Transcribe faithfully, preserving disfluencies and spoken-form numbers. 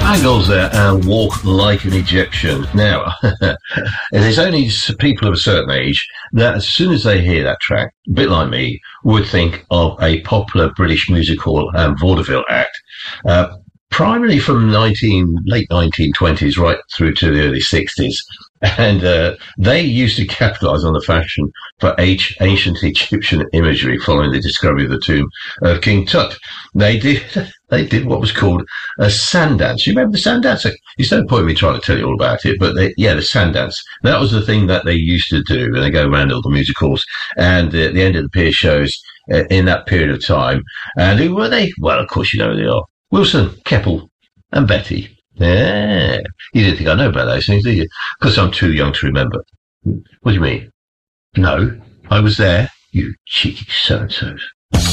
Bangles there and Walk Like an Egyptian. Now, there's only people of a certain age that as soon as they hear that track, a bit like me, would think of a popular British music hall and vaudeville act, uh, primarily from nineteen late nineteen twenties right through to the early sixties. And uh, they used to capitalize on the fashion for H- ancient Egyptian imagery following the discovery of the tomb of King Tut. They did they did what was called a sand dance. You remember the sand dance? There's no point in me trying to tell you all about it, but they, yeah, the sand dance. That was the thing that they used to do, and they go around all the music halls and uh, at the end of the pier shows uh, in that period of time. And who were they? Well, of course you know who they are. Wilson, Keppel, and Betty. Yeah. You didn't think I know about those things, did you? Because I'm too young to remember. What do you mean? No, I was there. You cheeky so-and-sos.